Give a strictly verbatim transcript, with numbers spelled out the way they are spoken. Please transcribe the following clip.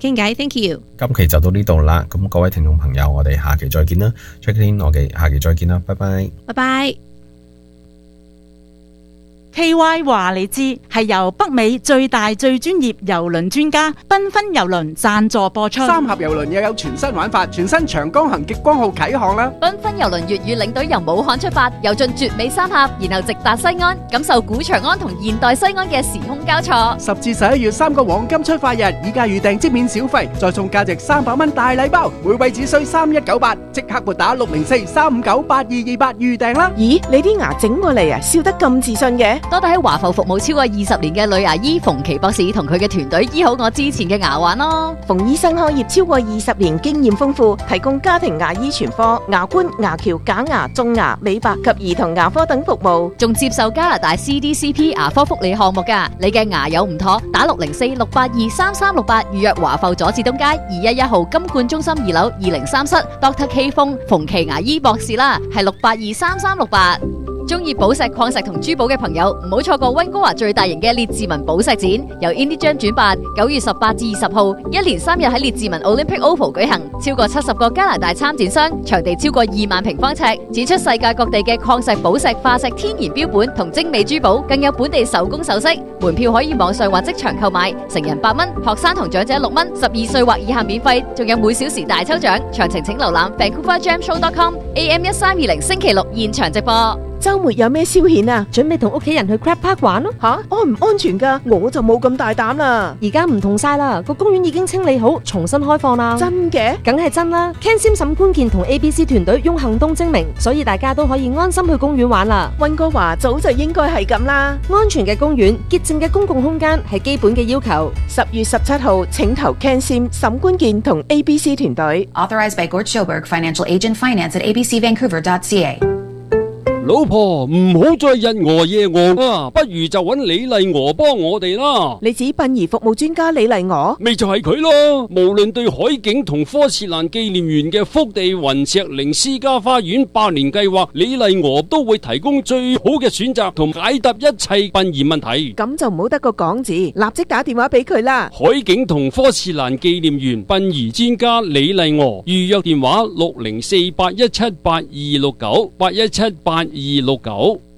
傾偈。Thank you。 今期就到呢度啦，咁各位聽眾朋友，我哋下期再見啦 ，Jacqueline， 我哋下期再見啦，拜拜， 拜拜。 K Y 話你知係由北美最大最專業郵輪專家繽紛郵輪贊助播出。 三峽郵輪又有全新玩法，全新長江行極光號啟航啦！ 繽紛郵輪粵語領隊由武漢出發，遊進絕美三峽，然後直達西安，感受古長安同現代西安嘅時空交錯。 十至十一月三個黃金出發日，以價預訂即免小費，再送價值三百蚊大禮包，每位只需三一九八，即刻撥打六零四三五九八二二八預訂啦！ 咦，你啲牙整過嚟啊，笑得咁自信嘅？ 多得喺華埠服務超過二十年嘅女牙醫馮琪博士同佢嘅團隊醫好我之前嘅牙患咯。 馮醫生開業超過二十年，經驗豐富，提供家庭牙醫全科、牙冠、牙橋、假牙、種牙、美白及兒童牙科等服務， 仲接受加拿大 C D C P 牙科福利項目㗎。你嘅牙有唔妥，打六零四六八二三三六八預約華埠佐治東街二一一號金冠中心二樓二零三室 Doctor K 風馮琪牙醫博士啦，係六八二三三六八。中意寶石、礦石同珠寶嘅朋友，唔好錯過溫哥華最大型嘅列治文寶石展，由 Indijam 主辦，九月十八至二十號，一連三日喺列治文 Olympic Oval 舉行，超過七十個加拿大參展商，場地超過二萬平方尺，展出世界各地嘅礦石、寶石、化石、天然標本同精美珠寶，更有本地手工首飾。門票可以網上或即場購買，成人八蚊，學生同長者六蚊，十二歲或以下免費，仲有每小時大抽獎。詳情請瀏覽 Vancouver Jam Show dot com A M 一三二零星期六現場直播。 周末有咩消遣啊？ 準備同屋企人去 Crab Park 玩咯。 吓，安唔安全噶？我就冇咁大膽啦。 而家唔同晒啦，個公園已經清理好，重新開放啦。 真嘅？ 梗係真啦。Ken Sim 沈觀健同 A B C 團隊用行動證明，所以大家都可以安心去公園玩啦。 溫哥華早就應該係咁啦。 安全嘅公園、潔淨嘅公共空間係基本嘅要求。 十月十七號，請投 Ken Sim 沈觀健同 A B C 團隊。 Authorized by Gord Schoberg, Financial Agent, Finance at a b c vancouver dot c a。 老婆唔好再日餓夜餓啊，不如就揾李麗娥幫我哋啦。 你指殯儀服務專家李麗娥？ 咪就係佢咯。無論對海景同科士蘭紀念園嘅福地雲石靈私家花園百年計劃，李麗娥都會提供最好嘅選擇同解答一切殯儀問題。 咁就唔好得個講字，立即打電話俾佢啦。 海景同科士蘭紀念園殯儀專家李麗娥，預約電話六零四八一七八二六九八一七八二六九。